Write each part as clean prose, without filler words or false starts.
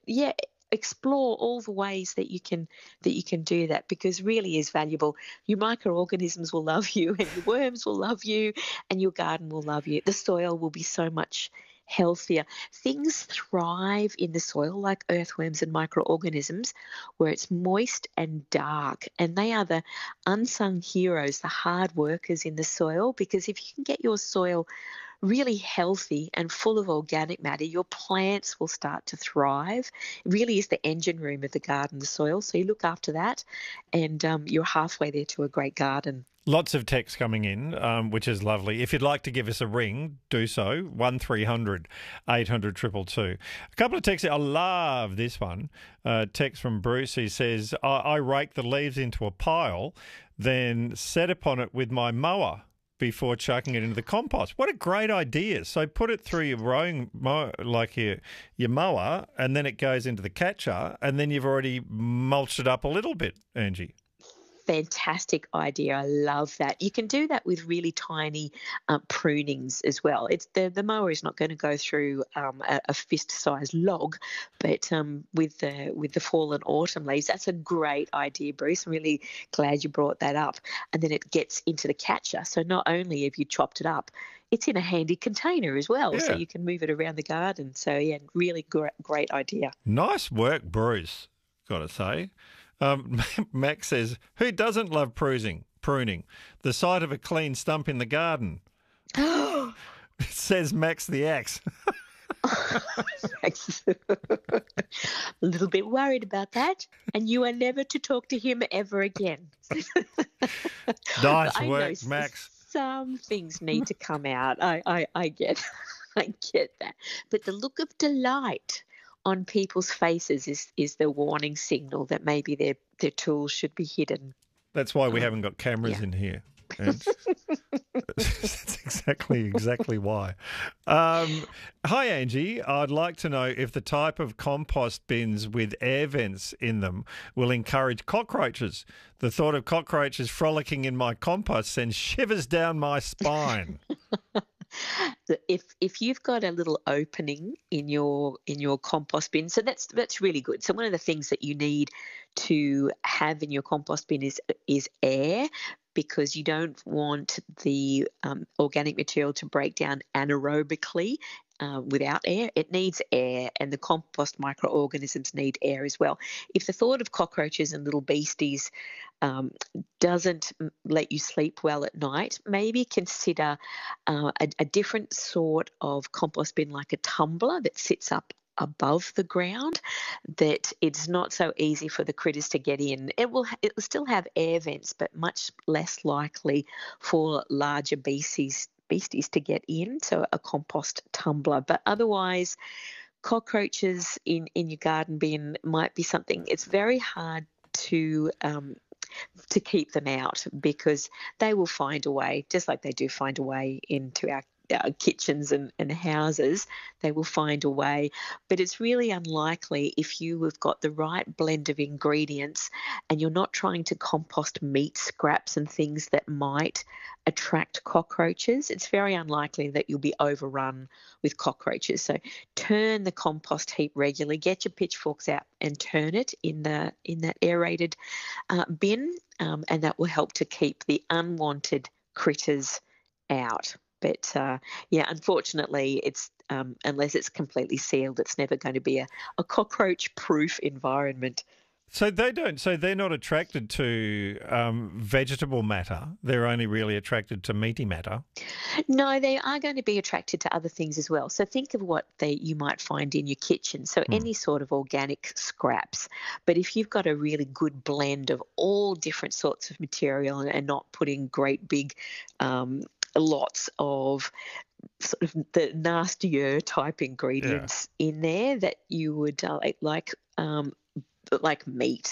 yeah, explore all the ways that you can do that, because really is valuable. Your microorganisms will love you, and your worms will love you, and your garden will love you. The soil will be so much healthier. Things thrive in the soil like earthworms and microorganisms where it's moist and dark, and they are the unsung heroes, the hard workers in the soil, because if you can get your soil really healthy and full of organic matter, your plants will start to thrive. It really is the engine room of the garden, the soil. So you look after that, and you're halfway there to a great garden. Lots of text coming in, which is lovely. If you'd like to give us a ring, do so. 1300 800 222. A couple of texts. I love this one. Text from Bruce. He says, I rake the leaves into a pile, then set upon it with my mower before chucking it into the compost. What a great idea. So put it through your your mower, and then it goes into the catcher, and then you've already mulched it up a little bit, Angie. Fantastic idea. I love that. You can do that with really tiny prunings as well. It's the mower is not going to go through a fist-sized log, but with the fallen autumn leaves, that's a great idea, Bruce. I'm really glad you brought that up. And then it gets into the catcher. So not only have you chopped it up, it's in a handy container as well, so Yeah. you can move it around the garden. So yeah, really great idea. Nice work, Bruce, got to say. Max says, who doesn't love pruning? The sight of a clean stump in the garden. Says Max the Axe. Max, a little bit worried about that, and you are never to talk to him ever again. Nice I work, know Max. some things need to come out. I get I get that, but the look of delight on people's faces is the warning signal that maybe their tools should be hidden. That's why we haven't got cameras in here. And that's exactly why. Hi, Angie. I'd like to know if the type of compost bins with air vents in them will encourage cockroaches. The thought of cockroaches frolicking in my compost sends shivers down my spine. If you've got a little opening in your compost bin, so that's really good. So one of the things that you need to have in your compost bin is air, because you don't want the organic material to break down anaerobically without air. It needs air, and the compost microorganisms need air as well. If the thought of cockroaches and little beasties doesn't let you sleep well at night, maybe consider a different sort of compost bin, like a tumbler that sits up above the ground, that it's not so easy for the critters to get in. It will still have air vents, but much less likely for larger beasties to get in, so a compost tumbler. But otherwise, cockroaches in your garden bin might be something. It's very hard to keep them out, because they will find a way, just like they do find a way into our kitchens and houses. They will find a way, but it's really unlikely if you have got the right blend of ingredients and you're not trying to compost meat scraps and things that might attract cockroaches. It's very unlikely that you'll be overrun with cockroaches. So turn the compost heap regularly, get your pitchforks out and turn it in that aerated bin, and that will help to keep the unwanted critters out. But unfortunately, it's unless it's completely sealed, it's never going to be a cockroach-proof environment. So they don't. So they're not attracted to vegetable matter. They're only really attracted to meaty matter. No, they are going to be attracted to other things as well. So think of what you might find in your kitchen. So any sort of organic scraps. But if you've got a really good blend of all different sorts of material and not putting great big lots of sort of the nastier type ingredients in there that you would like meat,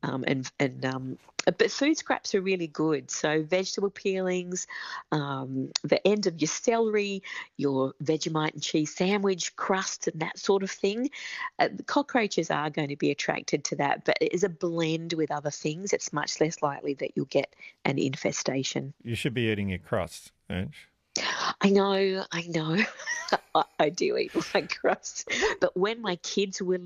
but food scraps are really good. So vegetable peelings, the end of your celery, your Vegemite and cheese sandwich crust and that sort of thing. The cockroaches are going to be attracted to that, but it is a blend with other things. It's much less likely that you'll get an infestation. You should be eating your crust, Ange. I know. I do eat my crust, but when my kids were